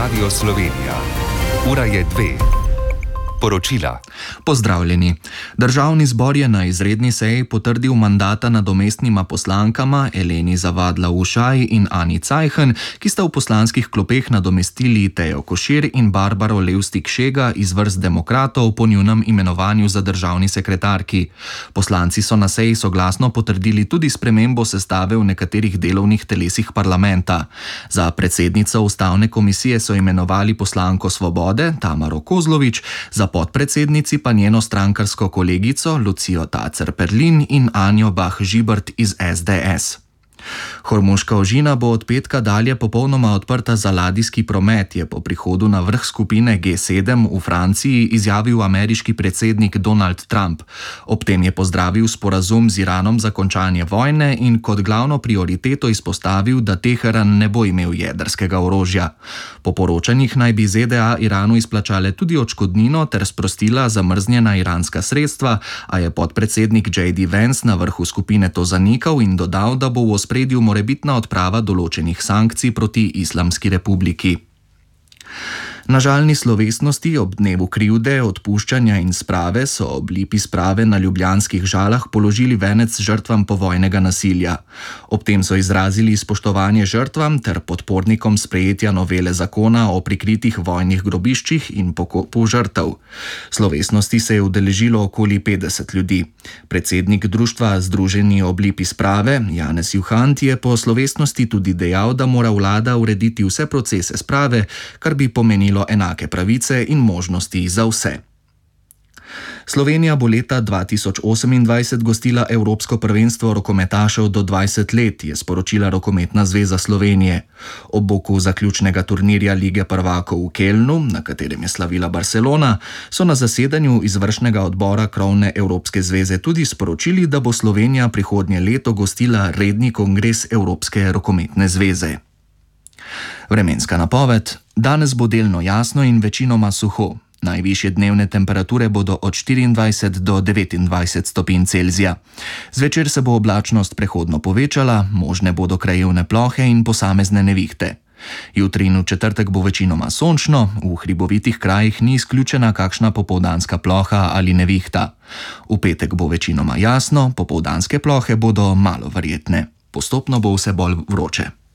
Radio Slovenija. Ura je 2. Poročila. Pozdravljeni. Državni zbor je na izredni seji potrdil mandata nadomestnima poslankama Eleni Zavadlav-Ušaj in Ani Cajhen, ki sta v poslanskih klopeh nadomestili Tejo Košir in Barbaro Levstik-Šega iz vrst demokratov po njunem imenovanju za državni sekretarki. Poslanci so na seji soglasno potrdili tudi spremembo sestave v nekaterih delovnih telesih parlamenta. Za predsednico ustavne komisije so imenovali poslanko Svobode Tamaro Kozlovič, za podpredsednici pa njeno strankarsko kolegico Lucijo Tacer-Perlin in Anjo Bah Žibert iz SDS. Hormuška ožina bo od petka dalje popolnoma odprta za ladijski promet, je po prihodu na vrh skupine G7 v Franciji izjavil ameriški predsednik Donald Trump. Ob tem je pozdravil sporazum z Iranom za končanje vojne in kot glavno prioriteto izpostavil, da Teheran ne bo imel jedrskega orožja. Po poročanjih naj bi ZDA Iranu izplačale tudi odškodnino ter sprostila zamrznjena iranska sredstva, a je podpredsednik J.D. Vance na vrhu skupine to zanikal in dodal, da bo v ospredju morebitna odprava določenih sankcij proti Islamski republiki. Na žalni slovesnosti ob dnevu krivde, odpuščanja in sprave so ob lipi sprave na ljubljanskih Žalah položili venec žrtvam povojnega nasilja. Ob tem so izrazili spoštovanje žrtvam ter podpornikom sprejetja novele zakona o prikritih vojnih grobiščih in pokopu žrtev. Slovesnosti se je udeležilo okoli 50 ljudi. Predsednik društva Združeni ob lipi sprave, Janez Juhant, je po slovesnosti tudi dejal, da mora vlada urediti vse procese sprave, kar bi pomenilo enake pravice in možnosti za vse. Slovenija bo leta 2028 gostila Evropsko prvenstvo rokometašev do 20 let, je sporočila Rokometna zveza Slovenije. Ob boku zaključnega turnirja Lige prvakov v Kelnu, na katerem je slavila Barcelona, so na zasedanju izvršnega odbora krovne Evropske zveze tudi sporočili, da bo Slovenija prihodnje leto gostila redni kongres Evropske rokometne zveze. Vremenska napoved. Danes bo delno jasno in večinoma suho. Najvišje dnevne temperature bodo od 24 do 29 stopinj Celzija. Zvečer se bo oblačnost prehodno povečala, možne bodo krajevne plohe in posamezne nevihte. Jutri in v četrtek bo večinoma sončno, v hribovitih krajih ni izključena kakšna popoldanska ploha ali nevihta. V petek bo večinoma jasno, popoldanske plohe bodo malo verjetne. Postopno bo vse bolj vroče.